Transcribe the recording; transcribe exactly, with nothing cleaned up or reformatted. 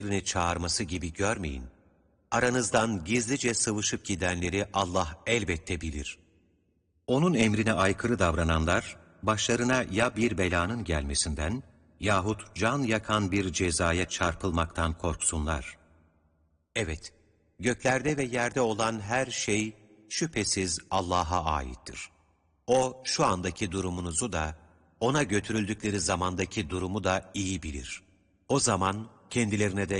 birini çağırması gibi görmeyin. Aranızdan gizlice sıvışıp gidenleri Allah elbette bilir. Onun emrine aykırı davrananlar, başlarına ya bir belanın gelmesinden yahut can yakan bir cezaya çarpılmaktan korksunlar. Evet, göklerde ve yerde olan her şey şüphesiz Allah'a aittir. O şu andaki durumunuzu da, ona götürüldükleri zamandaki durumu da iyi bilir. O zaman kendilerine de